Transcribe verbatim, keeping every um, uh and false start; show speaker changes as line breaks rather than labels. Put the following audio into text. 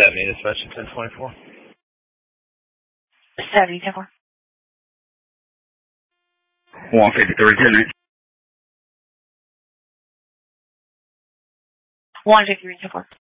seventy, dispatch at ten twenty-four.
seventy, ten four.
one fifty-three, ten eight.
one fifty-three, ten four.